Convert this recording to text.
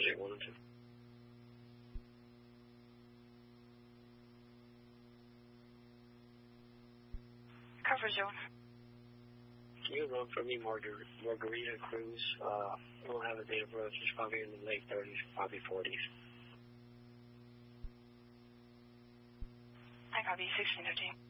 812. Cover zone. Can you run for me Margarita Cruz? I don't have a date of birth. She's probably in the late 30s, probably 40s. I copy 1615.